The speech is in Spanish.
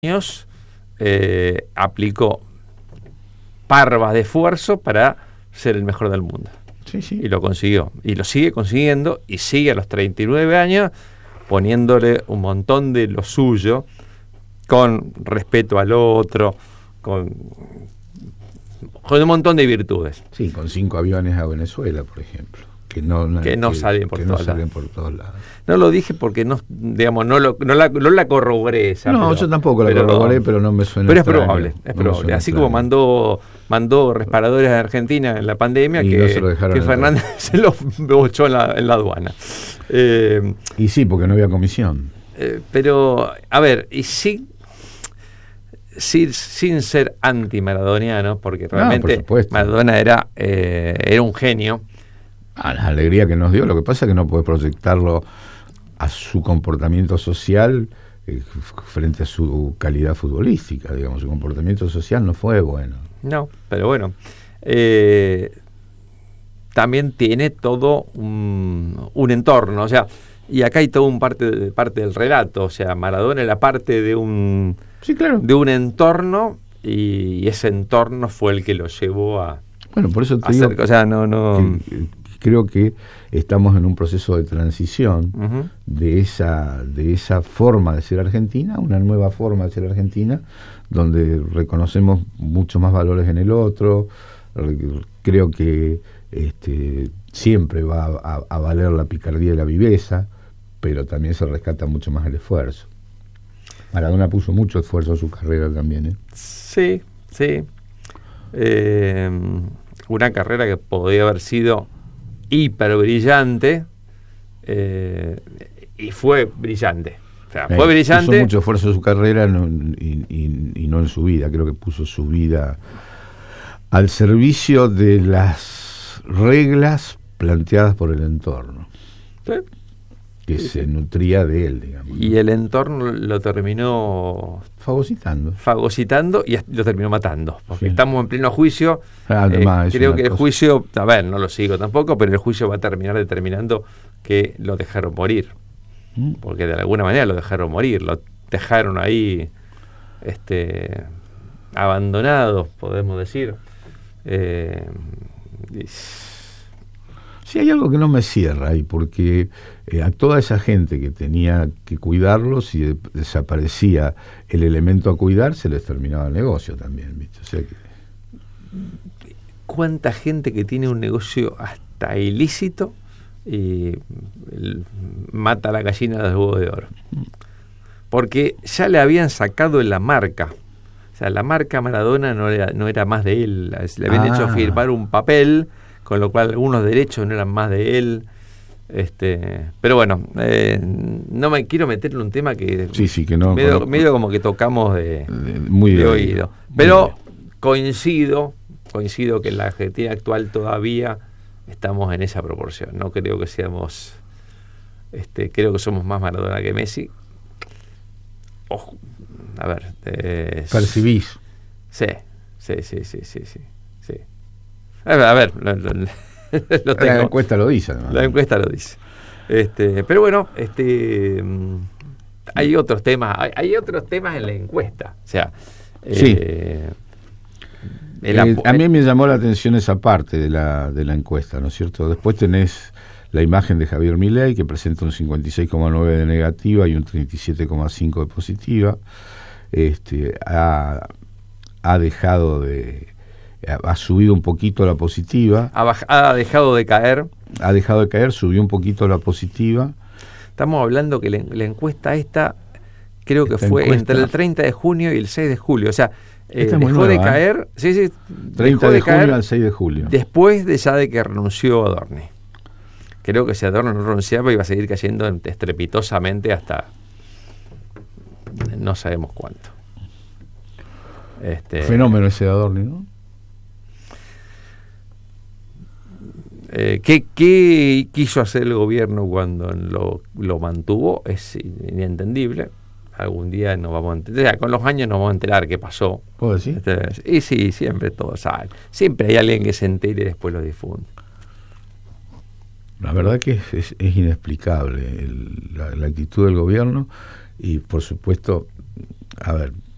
años aplicó parvas de esfuerzo para ser el mejor del mundo. Sí, sí. Y lo consiguió. Y lo sigue consiguiendo y sigue a los 39 años poniéndole un montón de lo suyo, con respeto al otro, con un montón de virtudes. Sí, con 5 aviones a Venezuela, por ejemplo. Que no salen por todos lados. No lo dije porque no la corroboré esa. No, yo tampoco la corroboré, pero no me suena. Pero extraño, es probable. Así como mandó respiradores a Argentina en la pandemia, y que Fernández se los bochó en la aduana. Y sí, porque no había comisión. Pero, a ver, y sí, sin ser anti-maradoniano, porque realmente Maradona era un genio. A la alegría que nos dio, lo que pasa es que no podés proyectarlo a su comportamiento social frente a su calidad futbolística, digamos. Su comportamiento social no fue bueno. No, pero bueno, también tiene todo un entorno, o sea, y acá hay todo parte del relato, o sea, Maradona era parte de un entorno, y ese entorno fue el que lo llevó a por eso te digo, o sea, creo que estamos en un proceso de transición de esa forma de ser Argentina a una nueva forma de ser Argentina, donde reconocemos muchos más valores en el otro. Creo que siempre va a valer la picardía y la viveza, pero también se rescata mucho más el esfuerzo. Maradona puso mucho esfuerzo en su carrera también, ¿eh? Sí. Una carrera que podría haber sido hiper brillante, y fue brillante. O sea, fue brillante. Puso mucho esfuerzo en su carrera y no en su vida. Creo que puso su vida al servicio de las reglas planteadas por el entorno. ¿Sí? Que se nutría de él, digamos. Y el entorno lo terminó fagocitando y lo terminó matando, porque estamos en pleno juicio. Creo que el juicio, a ver, no lo sigo tampoco, pero el juicio va a terminar determinando que lo dejaron morir, porque de alguna manera lo dejaron morir, lo dejaron ahí abandonado, podemos decir. Sí, hay algo que no me cierra ahí, porque a toda esa gente que tenía que cuidarlos, si desaparecía el elemento a cuidar, se les terminaba el negocio también, ¿viste? O sea que... ¿Cuánta gente que tiene un negocio hasta ilícito y mata a la gallina de los huevos de oro? Porque ya le habían sacado la marca. O sea, la marca Maradona no era más de él. Le habían hecho firmar un papel, con lo cual algunos derechos no eran más de él. Pero bueno, no me quiero meter en un tema que que no, medio como que tocamos de oído. Pero coincido que en la Argentina actual todavía estamos en esa proporción. No creo que seamos, creo que somos más Maradona que Messi. Ojo, a ver, percibís. Sí. A ver, lo tengo. La encuesta lo dice, además. La encuesta lo dice. Pero bueno, hay otros temas en la encuesta. O sea, a mí me llamó la atención esa parte de la encuesta, ¿no es cierto? Después tenés la imagen de Javier Milei, que presenta un 56,9 de negativa y un 37,5 de positiva. Ha subido un poquito la positiva. Ha dejado de caer. Subió un poquito la positiva. Estamos hablando que la encuesta esta creo que fue entre el 30 de junio y el 6 de julio. O sea, dejó de caer. Sí, 30 de junio al 6 de julio. Después de que renunció Adorni. Creo que si Adorni no renunciaba iba a seguir cayendo estrepitosamente hasta no sabemos cuánto. Fenómeno ese Adorni, ¿no? ¿Qué quiso hacer el gobierno cuando lo mantuvo? Es inentendible. Algún día nos vamos a enterar. O sea, con los años nos vamos a enterar qué pasó. ¿Puedo decir? Y sí, siempre todo sale. Siempre hay alguien que se entere y después lo difunde. La verdad que es inexplicable la actitud del gobierno, y por supuesto, a ver,